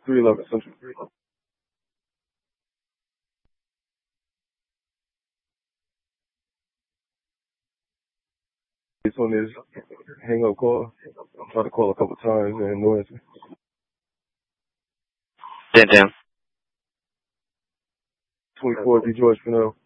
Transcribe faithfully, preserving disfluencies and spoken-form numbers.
three eleven Central. It's on this hang up call. I tried to call a couple times and no answer. ten ten. twenty-four D George Pinell.